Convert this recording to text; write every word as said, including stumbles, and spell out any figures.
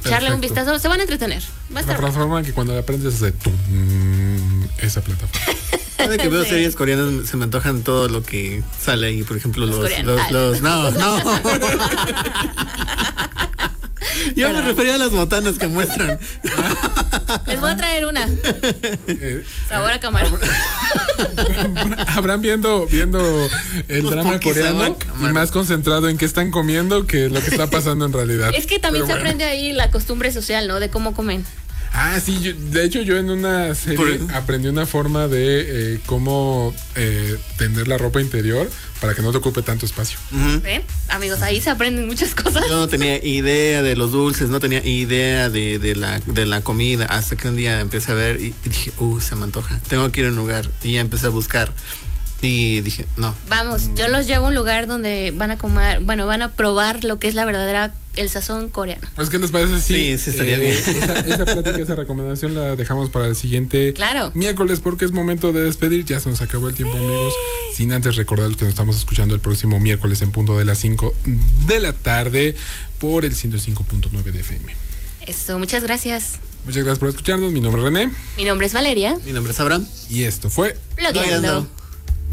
echarle un vistazo, se van a entretener. Va a La estar plataforma que cuando la aprendes hace tum, esa plataforma. Cada que veo Sí. series coreanas se me antojan todo lo que sale ahí, por ejemplo, Los los, coreanos. los, los, no, no. Yo me refería a las botanas que muestran. Les voy a traer una. Eh, Sabor a camarón. Habrán viendo viendo el Pues drama porque coreano saben, y camarón. más concentrado en qué están comiendo que lo que está pasando en realidad. Es que también Pero se bueno. aprende ahí la costumbre social, ¿no? De cómo comen. Ah, sí, yo- de hecho yo en una serie Por- aprendí una forma de eh, cómo eh, tender la ropa interior para que no te ocupe tanto espacio. Ujú. ¿Ven? Amigos, ahí se aprenden muchas cosas. Yo no tenía idea de los dulces, no tenía idea de, de, la, de la comida, hasta que un día empecé a ver y, y dije, uh, se me antoja, tengo que ir a un lugar. Y ya empecé a buscar y dije, no. Vamos, yo los llevo a un lugar donde van a comer, bueno, van a probar lo que es la verdadera, el sazón coreano. Pues, ¿qué les parece? Sí, sí estaría bien. Esa, esa plática, esa recomendación la dejamos para el siguiente Claro. miércoles porque es momento de despedir. Ya se nos acabó el tiempo, amigos. Sin antes recordar que nos estamos escuchando el próximo miércoles en punto de las cinco de la tarde por el ciento cinco punto nueve de F M. Eso, muchas gracias. Muchas gracias por escucharnos. Mi nombre es René Mi nombre es Valeria. Mi nombre es Abraham. y esto fue Blogueando. Blogueando.